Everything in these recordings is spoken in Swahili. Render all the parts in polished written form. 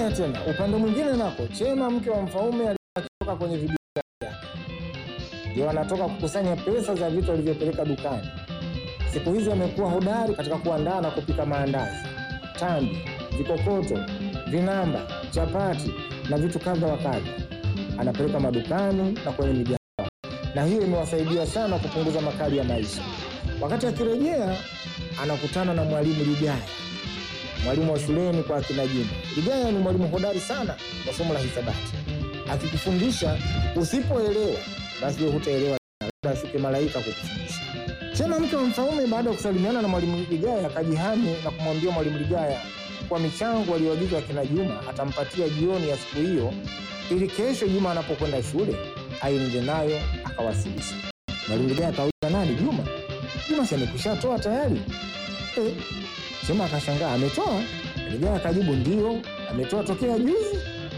Haya tena, upande mwingine nako, Chema mke wa Mfaume alitoka kwenye vibiashara vyake. Ndio anatoka kukusanya pesa za vitu alivyopeleka dukani. Siku hizi amekuwa hodari katika kuandaa na kupika maandazi, tambi, vikokoto, vinamba, chapati na vitu kadha wa kadha. Anapeleka madukani na kwenye migahawa, na hiyo imewasaidia sana kupunguza makali ya maisha. Wakati akirejea, anakutana na mwalimu Ligaya, mwalimu wa shuleni kwa akina Juma. Ligaya ni mwalimu hodari sana kwa somo la hisabati. Akikufundisha, usipoelewa basi wewe hutaelewa, labda ashuke malaika kukufundisha. Chema mke wa Mfaume baada ya kusalimiana na mwalimu Ligaya akajihami na kumwambia mwalimu Ligaya kwa michango aliyoagizwa akina Juma atampatia jioni ya siku hiyo, ili kesho Juma anapokwenda shule aende nayo akawasilisha. Mwalimu Ligaya akauliza, nani Juma? Juma si amekushatoa tayari? Chema akashangaa, ametoa? Ligaya akajibu, ndio, ametoa tokea juzi,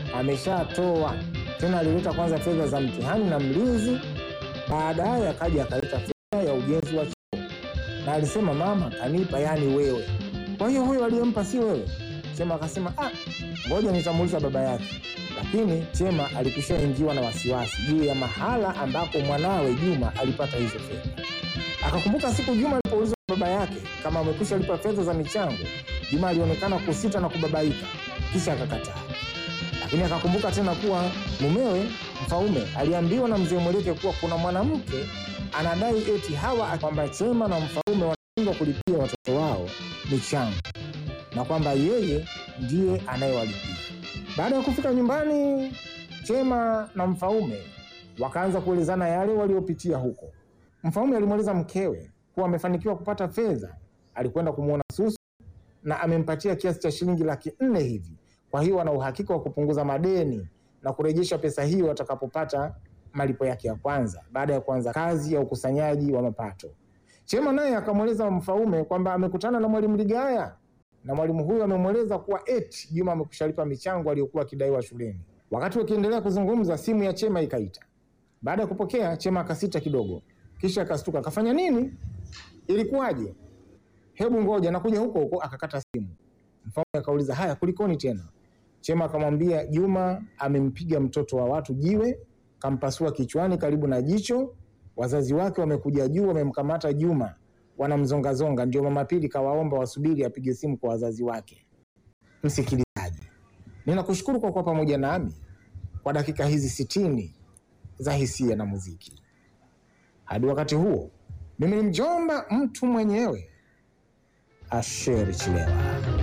ameshatoa. Tena alileta kwanza fedha za mtihani na mlinzi, baadaye akaja akaleta fedha ya ujenzi wa chuo. Na alisema mama kanipa, yani wewe. Kwa hiyo huyo aliyempa si wewe? Chema akasema, ngoja nitamuuliza baba yake. Lakini Chema alikushaingiwa na wasiwasi juu ya mahala ambako mwanawe Juma alipata hizo fedha. Akakumbuka siku Juma alipouliza baba yake kama amekwisha lipa fedha za michango. Juma alionekana kusita na kubabaika, kisha akakataa. Lakini akakumbuka tena kuwa mumewe Mfaume aliambiwa na mzee Mweleke kuwa kuna mwanamke anadai eti hawa kwamba Chema na Mfaume wanashindwa kulipia watoto wao michango, na kwamba yeye ndiye anayewalipia. Baada ya kufika nyumbani, Chema na Mfaume wakaanza kuelezana yale waliopitia huko. Mfaume alimweleza mkewe kuwa amefanikiwa kupata fedha, alikwenda kumuona Susu na amempatia kiasi cha shilingi 400,000 hivi. Kwa hiyo ana uhakika wa kupunguza madeni na kurejesha pesa hiyo atakapopata malipo yake ya kwanza baada ya kuanza kazi ya ukusanyaji wa mapato. Chema naye akamweleza Mfaume kwamba amekutana na mwalimu Ligaya, na mwalimu huyo amemweleza kuwa eti Juma amekushalipa michango aliyokuwa akidaiwa shuleni. Wakati wakiendelea kuzungumza, simu ya Chema ikaita. Baada ya kupokea, Chema akasita kidogo, kisha akastuka. Akafanya nini? Ilikuwaje? Hebu ngoja nakuja huko huko. Akakata simu. Mfaume akauliza, haya kulikoni tena? Chema akamwambia, Juma amempiga mtoto wa watu jiwe, kampasua kichwani karibu na jicho. Wazazi wake wamekuja juu, wamemkamata Juma, wanamzongazonga. Ndio mama Pili kawaomba wasubiri apige simu kwa wazazi wake. Msikilizaji, ninakushukuru kwa kuwa pamoja nami kwa dakika hizi 60 za hisia na muziki. Hadi wakati huo, mimi ni mjomba mtu mwenyewe, Asheri Chilewa.